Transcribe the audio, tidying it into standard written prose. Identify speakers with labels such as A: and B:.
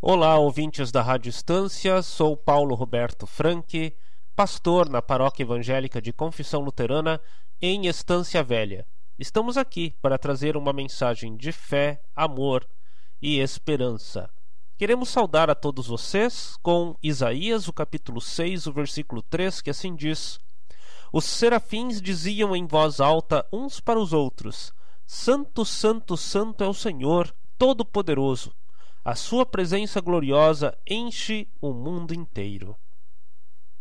A: Olá, ouvintes da Rádio Estância, sou Paulo Roberto Franchi, pastor na Paróquia Evangélica de Confissão Luterana em Estância Velha. Estamos aqui para trazer uma mensagem de fé, amor e esperança. Queremos saudar a todos vocês com Isaías, o capítulo 6, o versículo 3, que assim diz: Os serafins diziam em voz alta uns para os outros: Santo, Santo, Santo é o Senhor, Todo-Poderoso. A sua presença gloriosa enche o mundo inteiro.